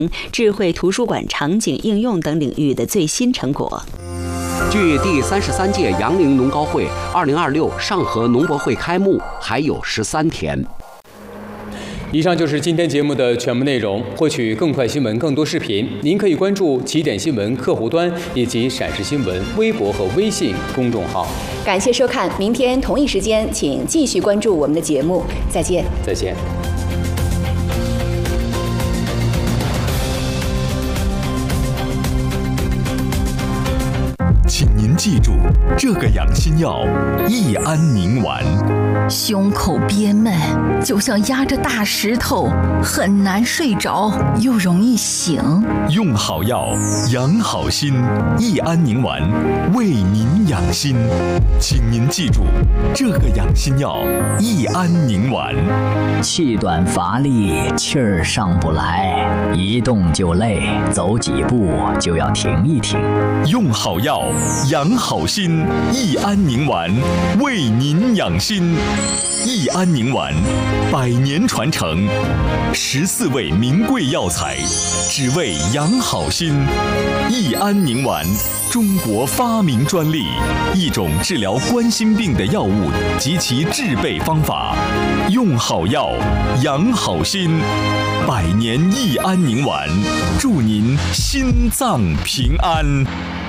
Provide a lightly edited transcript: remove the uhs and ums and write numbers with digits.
智慧图书馆场景应用等领域的最新成果。 距第33届杨凌农高会2026上合农博会开幕还有13天。 以上就是今天节目的全部内容。获取更快新闻、更多视频，您可以关注起点新闻客户端以及陕视新闻微博和微信公众号。 感谢收看，明天同一时间，请继续关注我们的节目。再见。 再见。 请您记住，这个养心药益安宁丸。 胸口憋闷，就像压着大石头，很难睡着，又容易醒。 用好药，养好心，益安宁丸为您养心。请您记住，这个养心药益安宁丸。 气短乏力，气儿上不来，一动就累，走几步就要停一停。 用好药，养好心，益安宁丸为您养心。益安宁丸100年传承，14味名贵药材，只为养好心。益安宁丸，中国发明专利，一种治疗冠心病的药物及其制备方法。用好药，养好心，100年益安宁丸，祝您心脏平安。